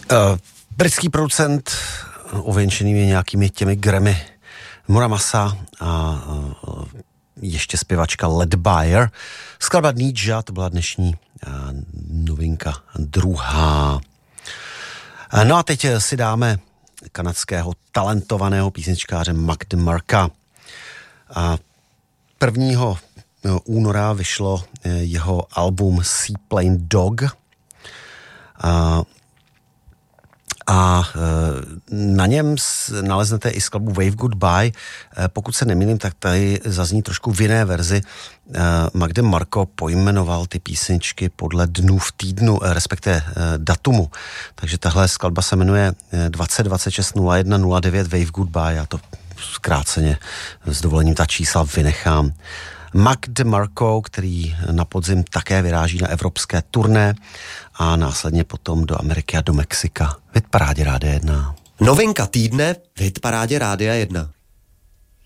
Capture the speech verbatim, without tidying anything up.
Uh, britský producent ověnčený nějakými těmi Grammy Muramasa a uh, ještě zpěvačka Led Bayer. Skladba Nidža, to byla dnešní uh, novinka druhá. Uh, no a teď si dáme kanadského talentovaného písničkáře Mac DeMarca. Uh, prvního února vyšlo jeho album Seaplane Dog. A, a na něm naleznete i skladbu Wave Goodbye. Pokud se nemýlím, tak tady zazní trošku v jiné verzi. Mac DeMarco pojmenoval ty písničky podle dnů v týdnu, respektive datumu. Takže tahle skladba se jmenuje dvacet dvacet šest nula jedna nula devět Wave Goodbye. Já to zkráceně s dovolením ta čísla vynechám. Mac DeMarco, který na podzim také vyráží na evropské turné a následně potom do Ameriky a do Mexika. V hitparádě Rádia jedna. Novinka týdne v hitparádě Rádia jedna.